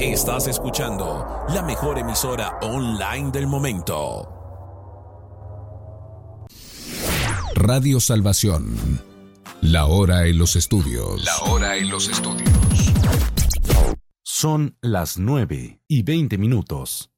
Estás escuchando la mejor emisora online del momento. Radio Salvación. La hora en los estudios. La hora en los estudios. Son las 9:20.